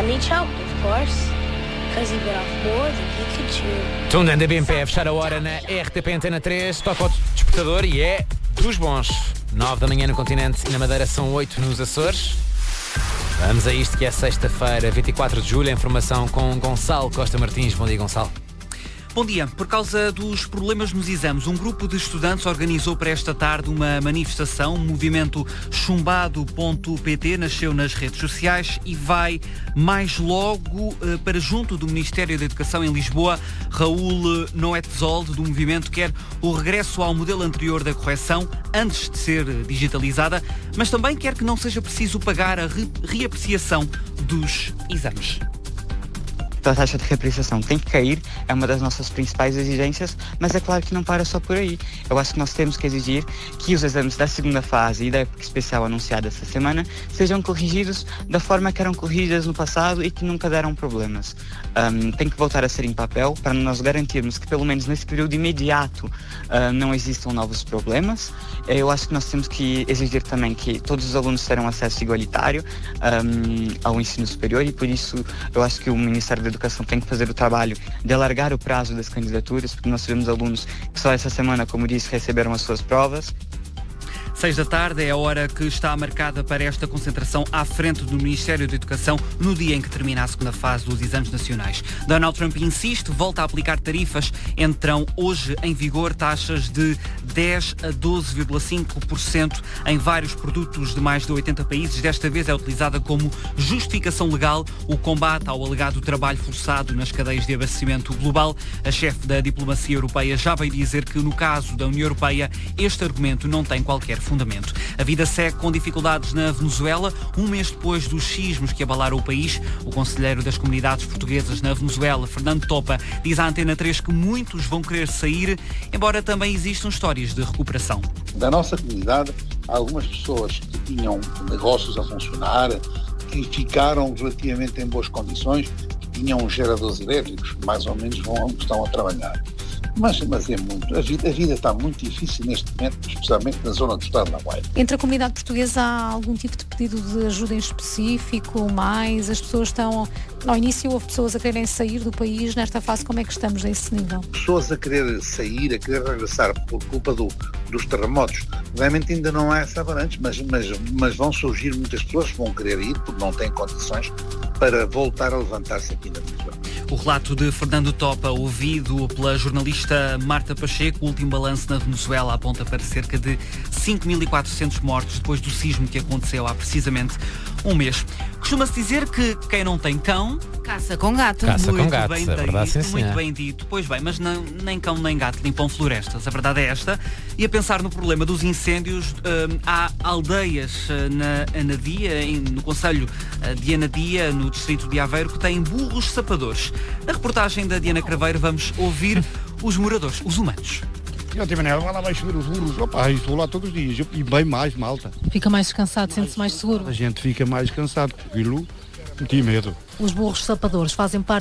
And he choked, of course, because he bit off more than he could chew. Tundando a BMP a fechar a hora na RTP Antena 3, toca o despertador e é dos bons. 9 da manhã no continente e na Madeira são 8 nos Açores. Vamos a isto que é sexta-feira, 24 de julho, a informação com Gonçalo Costa Martins. Bom dia, Gonçalo. Bom dia. Por causa dos problemas nos exames, um grupo de estudantes organizou para esta tarde uma manifestação. O movimento chumbado.pt nasceu nas redes sociais e vai mais logo para junto do Ministério da Educação em Lisboa. Raul Noetzold, do movimento, quer o regresso ao modelo anterior da correção antes de ser digitalizada, mas também quer que não seja preciso pagar a reapreciação dos exames. A taxa de reapreciação tem que cair, é uma das nossas principais exigências, mas é claro que não para só por aí. Eu acho que nós temos que exigir que os exames da segunda fase e da época especial anunciada esta semana sejam corrigidos da forma que eram corrigidas no passado e que nunca deram problemas. Tem que voltar a ser em papel para nós garantirmos que pelo menos nesse período imediato não existam novos problemas. Eu acho que nós temos que exigir também que todos os alunos terão acesso igualitário ao ensino superior e por isso eu acho que o Ministério da Educação tem que fazer o trabalho de alargar o prazo das candidaturas, porque nós tivemos alunos que só essa semana, como disse, receberam as suas provas. 6 da tarde é a hora que está marcada para esta concentração à frente do Ministério da Educação no dia em que termina a segunda fase dos exames nacionais. Donald Trump insiste, volta a aplicar tarifas. Entram hoje em vigor taxas de 10 a 12,5% em vários produtos de mais de 80 países. Desta vez é utilizada como justificação legal o combate ao alegado trabalho forçado nas cadeias de abastecimento global. A chefe da diplomacia europeia já veio dizer que no caso da União Europeia este argumento não tem qualquer fundamento. A vida segue com dificuldades na Venezuela. Um mês depois dos sismos que abalaram o país, o conselheiro das comunidades portuguesas na Venezuela, Fernando Topa, diz à Antena 3 que muitos vão querer sair, embora também existam histórias de recuperação. Da nossa comunidade, há algumas pessoas que tinham negócios a funcionar, que ficaram relativamente em boas condições, que tinham geradores elétricos, mais ou menos estão a trabalhar. Mas é muito. A vida está muito difícil neste momento, especialmente na zona do estado da Guaira. Entre a comunidade portuguesa há algum tipo de pedido de ajuda em específico? Mais? As pessoas estão... Ao início houve pessoas a quererem sair do país. Nesta fase, como é que estamos a esse nível? Pessoas a querer sair, a querer regressar por culpa dos terremotos. Realmente ainda não há essa avalanche, mas vão surgir muitas pessoas que vão querer ir porque não têm condições para voltar a levantar-se aqui na Venezuela. O relato de Fernando Topa, ouvido pela jornalista Marta Pacheco, o último balanço na Venezuela aponta para cerca de 5.400 mortos depois do sismo que aconteceu há precisamente um mês. Costuma-se dizer que quem não tem cão... Caça com gato. Caça muito com gato, bem é verdade, dito, sim, muito senhor. bem dito. Pois bem, mas não, nem cão nem gato limpam florestas. A verdade é esta. E a pensar no problema dos incêndios, há aldeias na Anadia, no concelho de Anadia, no distrito de Aveiro, que têm burros sapadores. Na reportagem da Diana Craveiro vamos ouvir os moradores, os humanos. Eu tive nela, vai lá vai chover os burros. Opa, estou lá todos os dias. E bem mais, malta. Fica mais descansado, sente-se mais seguro. A gente fica mais cansado. Aquilo, não tinha medo. Os burros sapadores fazem parte